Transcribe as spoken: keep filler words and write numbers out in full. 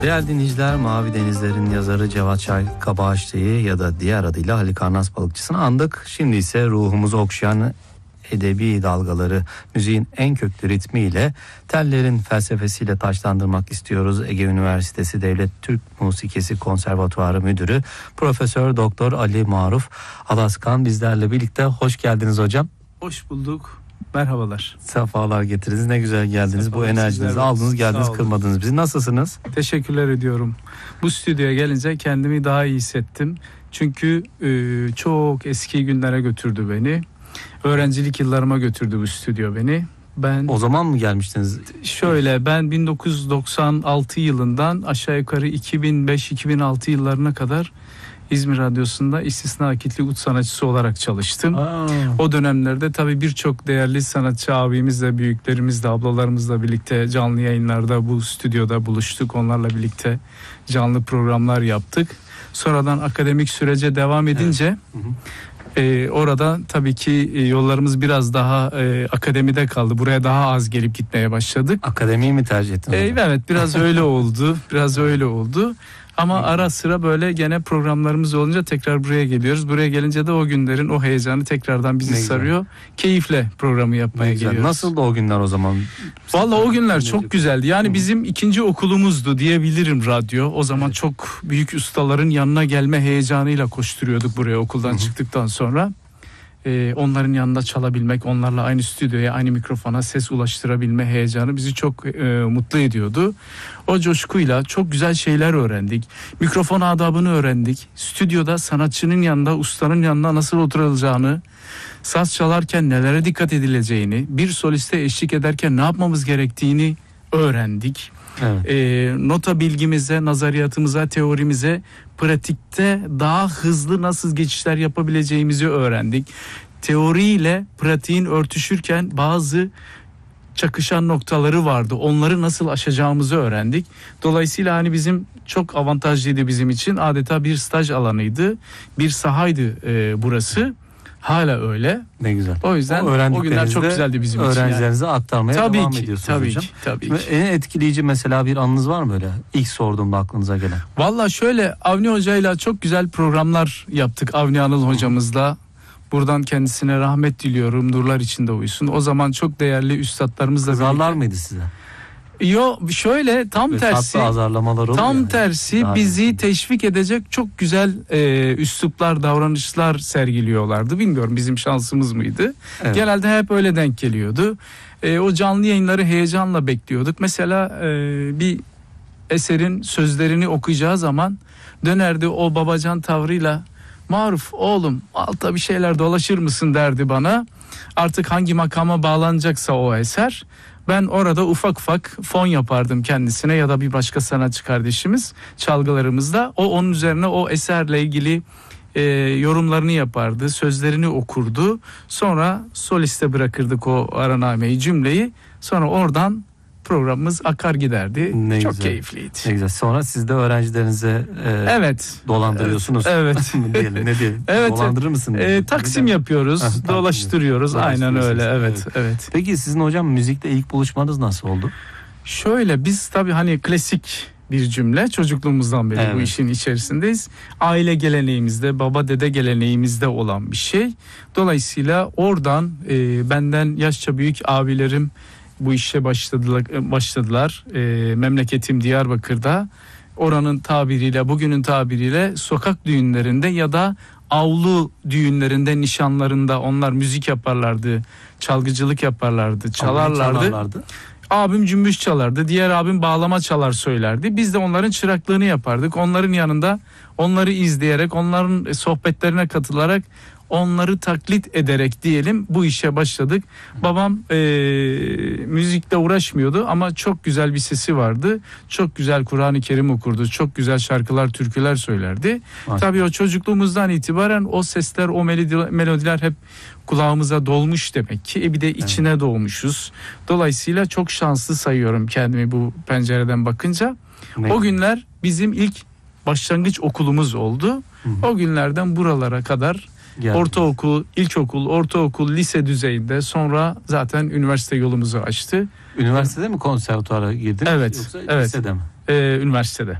Değerli dinleyiciler, Mavi Denizler'in yazarı Cevat Şahin Kabaşlı'yı ya da diğer adıyla Halikarnas Balıkçısı'nı andık. Şimdi ise ruhumuzu okşayan edebi dalgaları müziğin en köklü ritmiyle, tellerin felsefesiyle taşlandırmak istiyoruz. Ege Üniversitesi Devlet Türk Musikisi Konservatuarı Müdürü Profesör Doktor Ali Maruf Alaskan bizlerle birlikte. Hoş geldiniz hocam. Hoş bulduk. Merhabalar. Sefalar getirdiniz. Ne güzel geldiniz. Sefalar, Bu enerjinizi aldınız, geldiniz, kırmadınız bizi. Nasılsınız? Teşekkürler ediyorum. Bu stüdyoya gelince kendimi daha iyi hissettim. Çünkü e, çok eski günlere götürdü beni. Öğrencilik yıllarıma götürdü bu stüdyo beni. Ben o zaman mı gelmiştiniz? Şöyle, ben bin dokuz yüz doksan altı yılından aşağı yukarı iki bin beş iki bin altı yıllarına kadar İzmir Radyosu'nda istisna akitli ut sanatçısı olarak çalıştım. Aa. O dönemlerde tabii birçok değerli sanatçı abimizle, büyüklerimizle, ablalarımızla birlikte canlı yayınlarda bu stüdyoda buluştuk. Onlarla birlikte canlı programlar yaptık. Sonradan akademik sürece devam edince evet. Hı hı. Ee, orada tabii ki yollarımız biraz daha e, akademide kaldı. Buraya daha az gelip gitmeye başladık. Akademiyi mi tercih ettiniz? Ee, evet, biraz öyle oldu. Biraz öyle oldu. Ama ara sıra böyle gene programlarımız olunca tekrar buraya geliyoruz. Buraya gelince de o günlerin o heyecanı tekrardan bizi ne sarıyor. Güzel. Keyifle programı yapmaya geliyoruz. Nasıl da o günler o zaman? Vallahi o günler çok güzeldi. Yani Hı. bizim ikinci okulumuzdu diyebilirim radyo. O zaman evet. çok büyük ustaların yanına gelme heyecanıyla koşturuyorduk buraya okuldan Hı. çıktıktan sonra. Ee, onların yanında çalabilmek, onlarla aynı stüdyoya, aynı mikrofona ses ulaştırabilme heyecanı bizi çok e, mutlu ediyordu. O coşkuyla çok güzel şeyler öğrendik. Mikrofon adabını öğrendik. Stüdyoda sanatçının yanında, ustanın yanında nasıl oturulacağını, saz çalarken nelere dikkat edileceğini, bir soliste eşlik ederken ne yapmamız gerektiğini öğrendik. Evet. E, nota bilgimize, nazariyatımıza, teorimize, pratikte daha hızlı nasıl geçişler yapabileceğimizi öğrendik. Teoriyle pratiğin örtüşürken bazı çakışan noktaları vardı. Onları nasıl aşacağımızı öğrendik. Dolayısıyla hani bizim çok avantajlıydı bizim için. Adeta bir staj alanıydı. Bir sahaydı e, burası. Hala öyle. Ne güzel. O yüzden o, o günler çok güzeldi bizim için. Öğrencilerinize yani. aktarmaya tabii devam ki, ediyorsunuz tabii hocam. Ki, tabii Şimdi ki. En etkileyici mesela bir anınız var mı böyle? İlk sorduğumda aklınıza gelen. Vallahi şöyle, Avni Hoca'yla çok güzel programlar yaptık. Avni Anıl hocamızla. Buradan kendisine rahmet diliyorum. Nurlar içinde uyusun. O zaman çok değerli üstadlarımızla Kızarlar birlikte... mıydı size? Yo, şöyle tam Ve tersi tam yani. tersi Daha bizi iyi. teşvik edecek çok güzel e, üsluplar, davranışlar sergiliyorlardı. Bilmiyorum, bizim şansımız mıydı? Evet. Genelde hep öyle denk geliyordu. E, o canlı yayınları heyecanla bekliyorduk. Mesela e, bir eserin sözlerini okuyacağı zaman dönerdi o babacan tavrıyla, Maruf oğlum altta bir şeyler dolaşır mısın derdi bana. Artık hangi makama bağlanacaksa o eser, ben orada ufak ufak fon yapardım kendisine ya da bir başka sanatçı kardeşimiz çalgılarımızda. O onun üzerine o eserle ilgili e, yorumlarını yapardı, sözlerini okurdu. Sonra soliste bırakırdık o aranameyi, cümleyi. Sonra oradan programımız akar giderdi. Ne Çok güzel. keyifliydi. Ne güzel. Sonra siz de öğrencilerinize e, evet. dolandırıyorsunuz. Evet. ne diyelim, ne diyelim? Evet. Dolandırır mısın? E, taksim yapıyoruz, ha, dolaştırıyoruz. Aynen öyle. Evet, evet, evet. Peki sizin hocam müzikle ilk buluşmanız nasıl oldu? Şöyle, biz tabii hani klasik bir cümle, çocukluğumuzdan beri evet. bu işin içerisindeyiz. Aile geleneğimizde, baba dede geleneğimizde olan bir şey. Dolayısıyla oradan e, benden yaşça büyük abilerim bu işe başladılar. başladılar. E, memleketim Diyarbakır'da. Oranın tabiriyle, bugünün tabiriyle sokak düğünlerinde ya da avlu düğünlerinde, nişanlarında onlar müzik yaparlardı, çalgıcılık yaparlardı, çalarlardı. Abim cümbüş çalardı, diğer abim bağlama çalar söylerdi. Biz de onların çıraklığını yapardık. Onların yanında onları izleyerek, onların sohbetlerine katılarak, onları taklit ederek diyelim bu işe başladık. Babam e, müzikle uğraşmıyordu ama çok güzel bir sesi vardı. Çok güzel Kur'an-ı Kerim okurdu. Çok güzel şarkılar, türküler söylerdi. Maşallah. Tabii o çocukluğumuzdan itibaren o sesler, o melodiler hep kulağımıza dolmuş demek ki. E bir de içine evet. doğmuşuz. Dolayısıyla çok şanslı sayıyorum kendimi bu pencereden bakınca. Ne? O günler bizim ilk başlangıç okulumuz oldu. Hı hı. O günlerden buralara kadar Geldiniz. Ortaokul, ilkokul, ortaokul, lise düzeyinde, sonra zaten üniversite yolumuzu açtı. Üniversitede mi konservatuara girdiniz? Evet, Yoksa evet. lisede mi? e, üniversitede.